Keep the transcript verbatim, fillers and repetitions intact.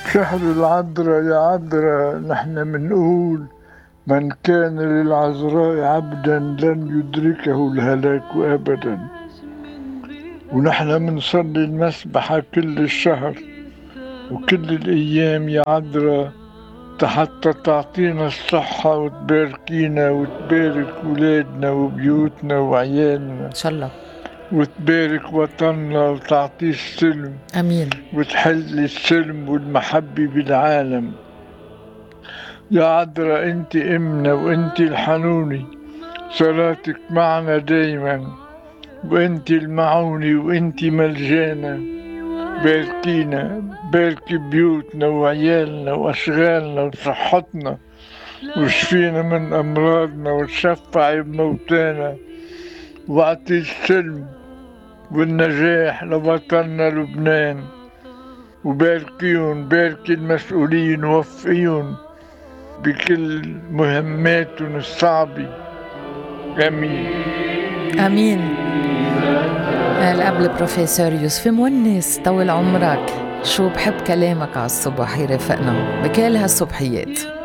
شهر العذراء يا عذراء نحن منقول من كان للعذراء عبدا لن يدركه الهلاك أبدا. ونحن منصلي المسبحة كل الشهر وكل الأيام يا عذراء حتى تعطينا الصحة وتباركينا وتبارك ولادنا وبيوتنا وعيالنا إن شاء الله، وتبارك وطننا وتعطيه السلم. أمين. وتحل السلم والمحبة بالعالم. يا عذراء انت امنا وانت الحنوني، صلاتك معنا دايما، وانت المعوني وانت ملجانا. باركينا، باركي بيوتنا وعيالنا واشغالنا وصحتنا، واشفينا من امراضنا وتشفعي بموتانا، واعطي السلم والنجاح لوطننا لبنان. وباركيهم، باركي المسؤولين ووفقيهم بكل مهماتهم الصعبة. امين امين. الاب البروفيسور يوسف مونس، طول عمرك. شو بحب كلامك على الصبح يرافقنا بكل هالصبحيات.